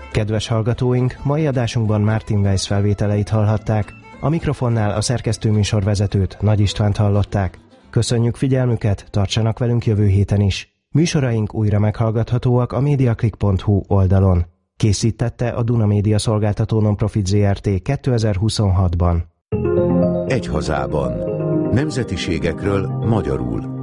Kedves hallgatóink, mai adásunkban Martin Weiss felvételeit hallhatták, a mikrofonnál a szerkesztőműsorvezetőt, Nagy Istvánt hallották. Köszönjük figyelmüket, tartsanak velünk jövő héten is. Műsoraink újra meghallgathatóak a mediaclick.hu oldalon. Készítette a Duna Média Szolgáltató Nonprofit Zrt. 2026-ban. Egy hazában. Nemzetiségekről magyarul.